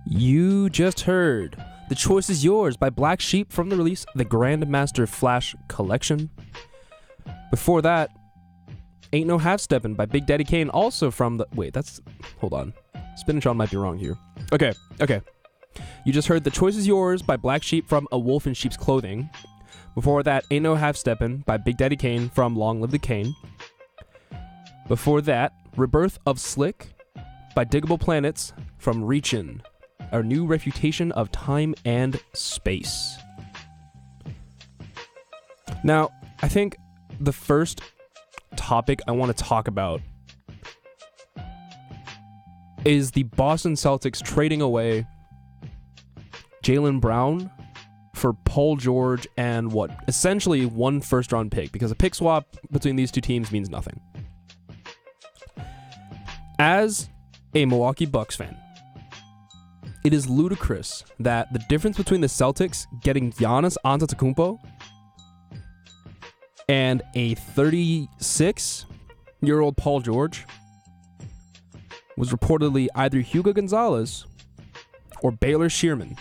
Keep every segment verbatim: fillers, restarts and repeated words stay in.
You just heard The Choice Is Yours by Black Sheep from the release The Grandmaster Flash Collection. Before that, Ain't No Half Steppin' by Big Daddy Kane, also from the... Wait, that's... Hold on. Spinach on might be wrong here. Okay, okay. You just heard The Choice Is Yours by Black Sheep from A Wolf in Sheep's Clothing. Before that, Ain't No Half Steppin' by Big Daddy Kane from Long Live the Kane. Before that, Rebirth of Slick by Diggable Planets from Reachin', our new refutation of time and space. Now, I think the first topic I want to talk about is the Boston Celtics trading away Jaylen Brown for Paul George and what essentially one first round pick, because a pick swap between these two teams means nothing. As a Milwaukee Bucks fan, it is ludicrous that the difference between the Celtics getting Giannis Antetokounmpo and a thirty-six-year-old Paul George was reportedly either Hugo Gonzalez or Baylor Shearman.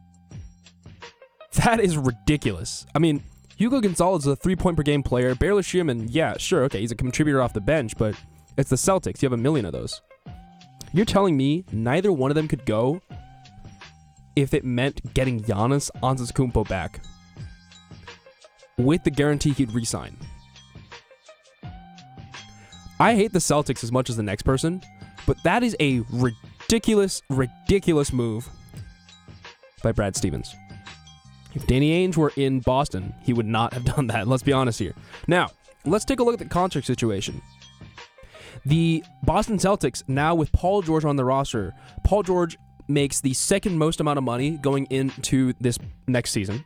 That is ridiculous. I mean, Hugo Gonzalez is a three-point per game player. Baylor Shearman, yeah, sure, okay, he's a contributor off the bench, but it's the Celtics. You have a million of those. You're telling me neither one of them could go if it meant getting Giannis Antetokounmpo back with the guarantee he'd re-sign. I hate the Celtics as much as the next person, but that is a ridiculous, ridiculous move by Brad Stevens. If Danny Ainge were in Boston, he would not have done that. Let's be honest here. Now, let's take a look at the contract situation. The Boston Celtics, now with Paul George on the roster, Paul George makes the second most amount of money going into this next season.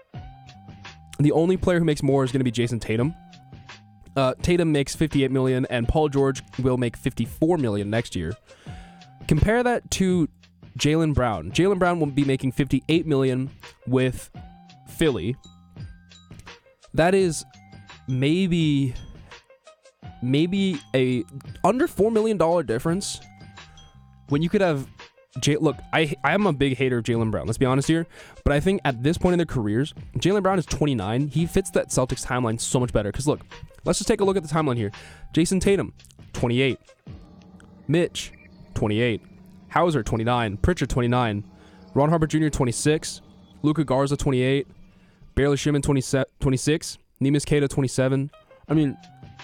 The only player who makes more is going to be Jason Tatum. Uh, Tatum makes fifty-eight million dollars, and Paul George will make fifty-four million dollars next year. Compare that to Jaylen Brown. Jaylen Brown will be making fifty-eight million dollars with Philly. That is maybe... maybe a under four million dollars difference when you could have Jay, look, I I am a big hater of Jaylen Brown, let's be honest here, but I think at this point in their careers, Jaylen Brown is twenty-nine. He fits that Celtics timeline so much better, because look, let's just take a look at the timeline here. Jason Tatum, twenty-eight. Mitch, twenty-eight. Hauser, twenty-nine. Pritchard, twenty-nine. Ron Harper Junior, twenty-six. Luka Garza, twenty-eight. Baylor Shearman, twenty-six. Neemias Queta, twenty-seven. I mean...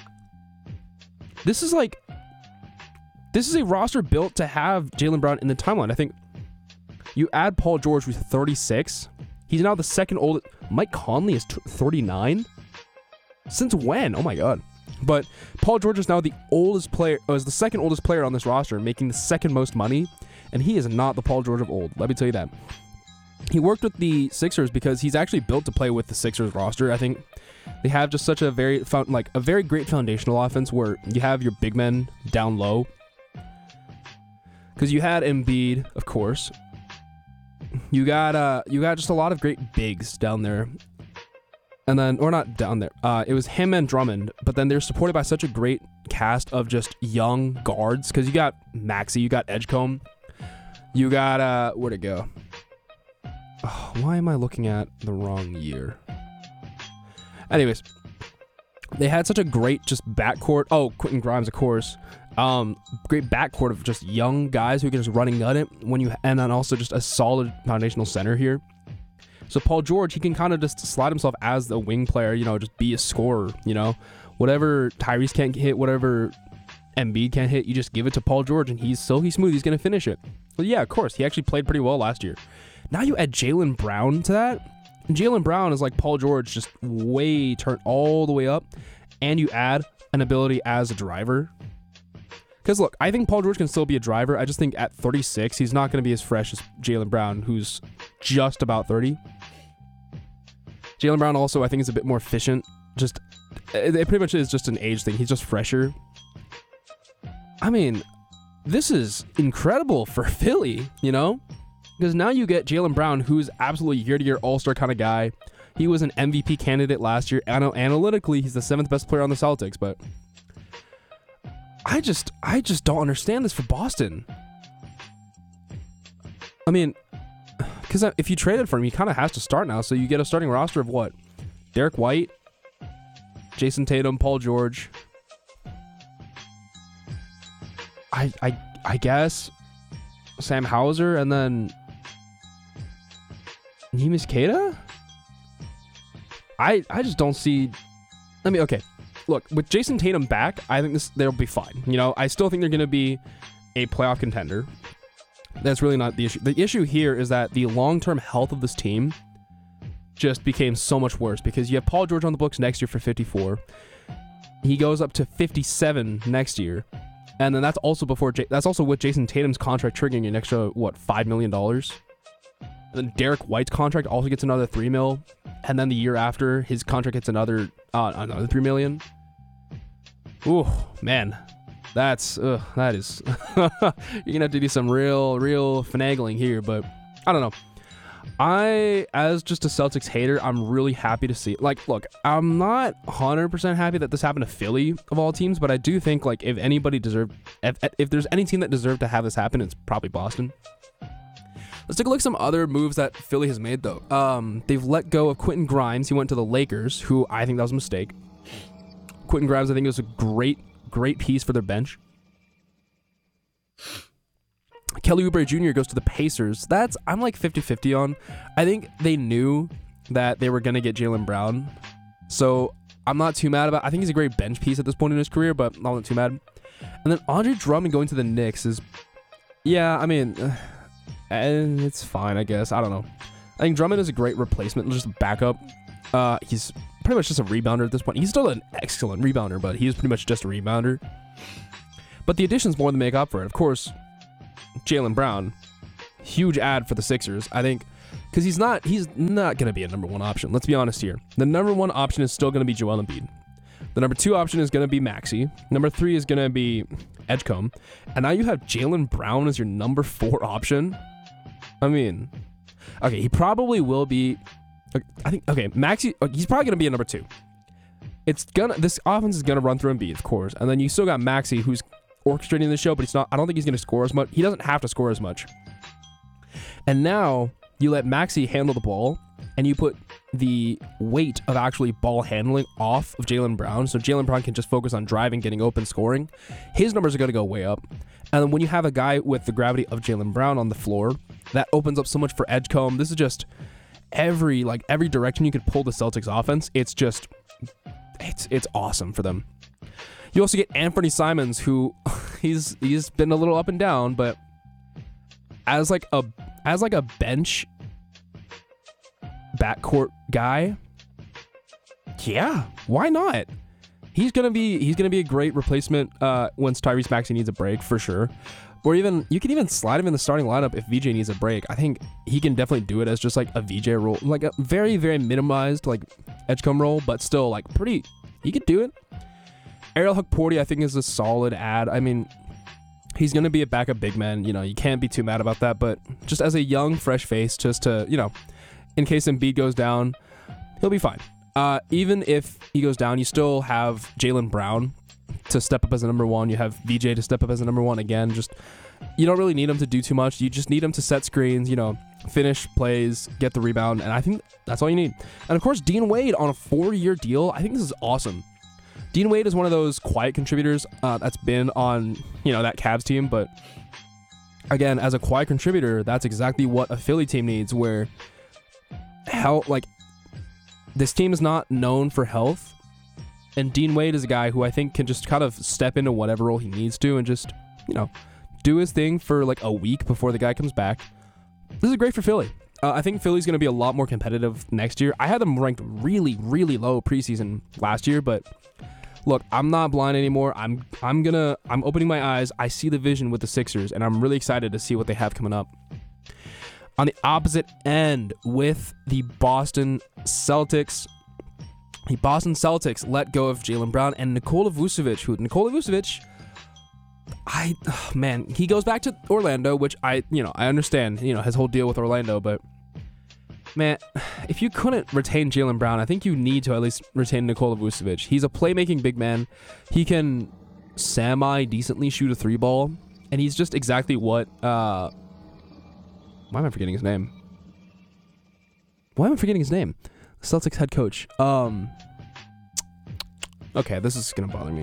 This is like, this is a roster built to have Jaylen Brown in the timeline. I think you add Paul George with thirty-six. He's now the second oldest. Mike Conley is thirty-nine. Since when? Oh my God. But Paul George is now the oldest player, or is the second oldest player on this roster, making the second most money. And he is not the Paul George of old. Let me tell you that. He worked with the Sixers because he's actually built to play with the Sixers roster. I think they have just such a very like a very great foundational offense where you have your big men down low. Because you had Embiid, of course. You got uh you got just a lot of great bigs down there. And then, or not down there. Uh, it was him and Drummond, but then they're supported by such a great cast of just young guards. Because you got Maxey, you got Edgecombe, you got uh where'd it go? Oh, why am I looking at the wrong year? Anyways, they had such a great just backcourt. Oh, Quentin Grimes, of course. Um, great backcourt of just young guys who can just run and gun it when you, and then also just a solid foundational center here. So Paul George, he can kind of just slide himself as the wing player, you know, just be a scorer, you know, whatever Tyrese can't hit, whatever Embiid can't hit, you just give it to Paul George, and he's silky smooth. He's gonna finish it. Well, yeah, of course, he actually played pretty well last year. Now you add Jaylen Brown to that. Jaylen Brown is like Paul George, just way turned all the way up, and you add an ability as a driver. Because look, I think Paul George can still be a driver. I just think at thirty-six, he's not going to be as fresh as Jaylen Brown, who's just about thirty. Jaylen Brown also, I think, is a bit more efficient. Just, it pretty much is just an age thing. He's just fresher. I mean, this is incredible for Philly, you know? Because now you get Jaylen Brown, who's absolutely year-to-year all-star kind of guy. He was an M V P candidate last year. I know analytically he's the seventh best player on the Celtics, but I just I just don't understand this for Boston. I mean, because if you traded for him, he kind of has to start now. So you get a starting roster of what? Derek White, Jason Tatum, Paul George. I I I guess Sam Hauser, and then Neemias Queta? I I just don't see. I mean, okay, look, with Jason Tatum back, I think this they'll be fine. You know, I still think they're going to be a playoff contender. That's really not the issue. The issue here is that the long-term health of this team just became so much worse because you have Paul George on the books next year for fifty-four. He goes up to fifty-seven next year. And then that's also before J- that's also with Jason Tatum's contract triggering an extra, what, five million dollars? And then Derek White's contract also gets another three mil. And then the year after, his contract gets another uh, another three million. Ooh, man. That's, uh, that is, you're going to have to do some real, real finagling here, but I don't know. I, as just a Celtics hater, I'm really happy to see, like, look, I'm not one hundred percent happy that this happened to Philly of all teams, but I do think, like, if anybody deserved, if, if there's any team that deserved to have this happen, it's probably Boston. Let's take a look at some other moves that Philly has made, though. Um, they've let go of Quentin Grimes. He went to the Lakers, who I think that was a mistake. Quentin Grimes, I think, was a great Great piece for their bench. Kelly Oubre Junior goes to the Pacers. That's, I'm like fifty-fifty on. I think they knew that they were going to get Jaylen Brown. So I'm not too mad about it. I think he's a great bench piece at this point in his career, but I'm not too mad. And then Andre Drummond going to the Knicks is, yeah, I mean, uh, it's fine, I guess. I don't know. I think Drummond is a great replacement, just a backup. Uh, he's pretty much just a rebounder at this point. He's still an excellent rebounder, but he's pretty much just a rebounder. But the additions more than make up for it. Of course, Jaylen Brown, huge ad for the Sixers. I think because he's not he's not going to be a number one option. Let's be honest here. The number one option is still going to be Joel Embiid. The number two option is going to be Maxey. Number three is going to be Edgecombe. And now you have Jaylen Brown as your number four option. I mean, okay, he probably will be. I think, okay, Maxey, he's probably going to be a number two. It's gonna, this offense is going to run through Embiid, of course. And then you still got Maxey, who's orchestrating the show, but he's not, I don't think he's going to score as much. He doesn't have to score as much. And now you let Maxey handle the ball, and you put the weight of actually ball handling off of Jaylen Brown. So Jaylen Brown can just focus on driving, getting open, scoring. His numbers are going to go way up. And then when you have a guy with the gravity of Jaylen Brown on the floor, that opens up so much for Edgecombe. This is just every, like, every direction you could pull the Celtics offense. It's just, it's it's awesome for them. You also get Anthony Simons, who he's he's been a little up and down, but as like a as like a bench backcourt guy, yeah, why not? He's gonna be he's gonna be a great replacement uh, once Tyrese Maxey needs a break for sure. Or even, you can even slide him in the starting lineup if V J needs a break. I think he can definitely do it as just like a V J role, like a very, very minimized like Edgecombe role, but still like pretty, he could do it. Ariel Hukporti, I think, is a solid ad. I mean, he's going to be a backup big man. You know, you can't be too mad about that, but just as a young, fresh face, just to, you know, in case Embiid goes down, he'll be fine. Uh, even if he goes down, you still have Jaylen Brown to step up as a number one. You have V J to step up as a number one again. Just, you don't really need him to do too much. You just need him to set screens, you know, finish plays, get the rebound, and I think that's all you need. And of course, Dean Wade on a four-year deal. I think this is awesome. Dean Wade is one of those quiet contributors uh, that's been on, you know, that Cavs team, but again, as a quiet contributor, that's exactly what a Philly team needs, where hell, like, this team is not known for health. And Dean Wade is a guy who I think can just kind of step into whatever role he needs to and just, you know, do his thing for like a week before the guy comes back. This is great for Philly. Uh, I think Philly's going to be a lot more competitive next year. I had them ranked really, really low preseason last year, but look, I'm not blind anymore. I'm I'm gonna I'm opening my eyes. I see the vision with the Sixers, and I'm really excited to see what they have coming up. On the opposite end, with the Boston Celtics. The Boston Celtics let go of Jaylen Brown and Nikola Vucevic, who Nikola Vucevic, I, oh man, he goes back to Orlando, which I, you know, I understand, you know, his whole deal with Orlando, but man, if you couldn't retain Jaylen Brown, I think you need to at least retain Nikola Vucevic. He's a playmaking big man. He can semi-decently shoot a three ball, and he's just exactly what, uh, Why am I forgetting his name? Why am I forgetting his name? The Celtics head coach. Um. Okay, this is gonna bother me.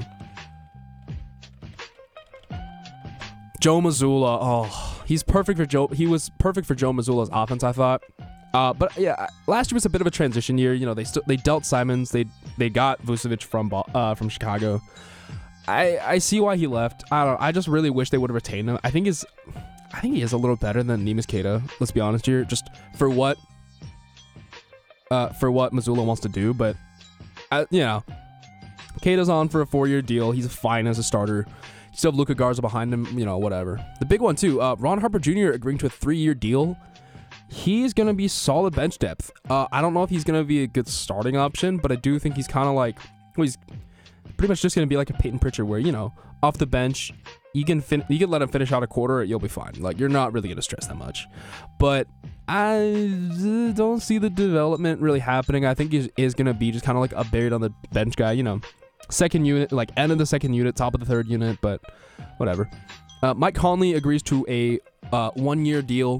Joe Mazzulla. Oh, he's perfect for Joe. He was perfect for Joe Mazzulla's offense, I thought. Uh, but yeah, last year was a bit of a transition year. You know, they still they dealt Simons. They they got Vucevic from uh from Chicago. I I see why he left. I don't know. I just really wish they would have retained him. I think he's I think he is a little better than Neemias Queta. Let's be honest here, just for what uh for what Mazzulla wants to do. But uh, you know, Queta's on for a four-year deal. He's fine as a starter. You still have Luka Garza behind him. You know, whatever. The big one too. Uh, Ron Harper Junior agreeing to a three-year deal. He's going to be solid bench depth. Uh, I don't know if he's going to be a good starting option, but I do think he's kind of like, well, he's pretty much just going to be like a Peyton Pritchard where, you know, off the bench, you can fin- you can let him finish out a quarter, you'll be fine. Like, you're not really going to stress that much. But I don't see the development really happening. I think he is going to be just kind of like a buried on the bench guy, you know, second unit, like end of the second unit, top of the third unit, but whatever. Uh, Mike Conley agrees to a uh, one-year deal.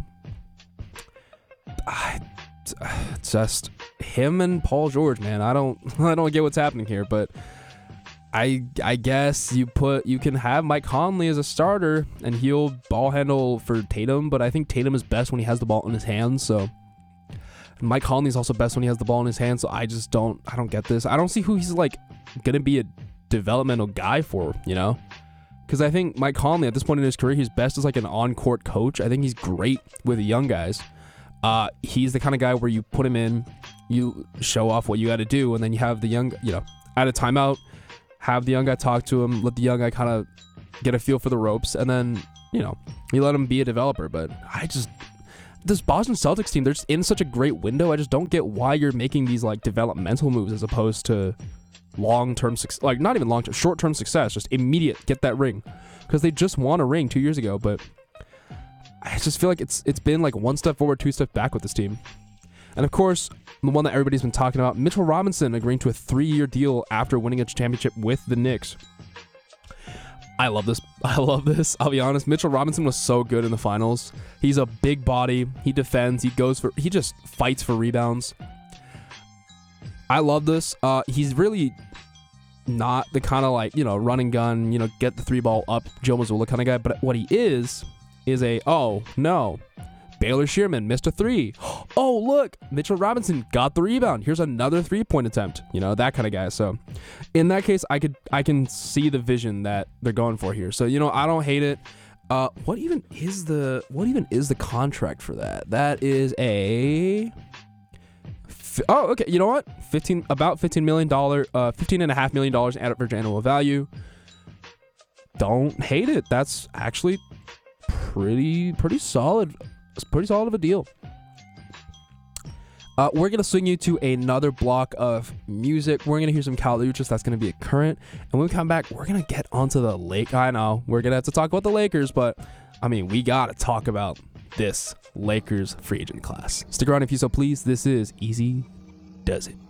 I, just him and Paul George, man. I don't, I don't get what's happening here, but I, I guess you put, you can have Mike Conley as a starter, and he'll ball handle for Tatum. But I think Tatum is best when he has the ball in his hands. So Mike Conley is also best when he has the ball in his hands. So I just don't, I don't get this. I don't see who he's like gonna be a developmental guy for, you know. Because I think Mike Conley at this point in his career, he's best as like an on-court coach. I think he's great with the young guys. Uh, he's the kind of guy where you put him in, you show off what you got to do, and then you have the young, you know, at a timeout, have the young guy talk to him, let the young guy kind of get a feel for the ropes, and then, you know, you let him be a developer. But I just, this Boston Celtics team, they're just in such a great window. I just don't get why you're making these like developmental moves as opposed to long-term success, like not even long-term, short-term success, just immediate, get that ring. Because they just won a ring two years ago, but I just feel like it's it's been like one step forward, two steps back with this team. And of course, the one that everybody's been talking about, Mitchell Robinson agreeing to a three-year deal after winning a championship with the Knicks. I love this. I love this. I'll be honest. Mitchell Robinson was so good in the finals. He's a big body. He defends. He goes for, he just fights for rebounds. I love this. Uh, he's really not the kind of like, you know, run and gun, you know, get the three ball up, Joe Mazzulla kind of guy. But what he is, is a, oh, no, Baylor Shearman missed a three. Oh, look, Mitchell Robinson got the rebound. Here's another three-point attempt. You know, that kind of guy. So in that case, I could I can see the vision that they're going for here. So, you know, I don't hate it. Uh, what even is the what even is the contract for that? That is a Oh, okay. You know what? fifteen about fifteen million dollars, uh, fifteen and a half million dollars average annual value. Don't hate it. That's actually pretty pretty solid. It's pretty solid of a deal. Uh, we're gonna swing you to another block of music. We're gonna hear some Kyle Uchis. That's gonna be a current. And when we come back, we're gonna get onto the Lake. I know we're gonna have to talk about the Lakers, but I mean, we gotta talk about this Lakers free agent class. Stick around if you so please. This is Easy Does It.